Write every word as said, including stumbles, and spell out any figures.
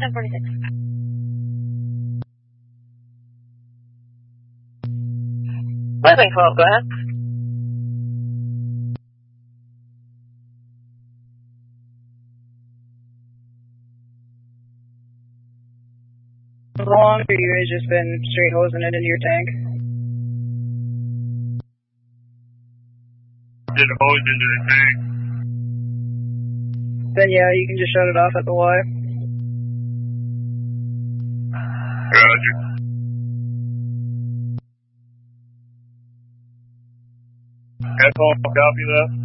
ten forty-six. Living twelve, go ahead. How long have you guys just been straight hosing it into your tank? Did a hose into the tank. Then yeah, you can just shut it off at the Y. Roger. That's all, copy that.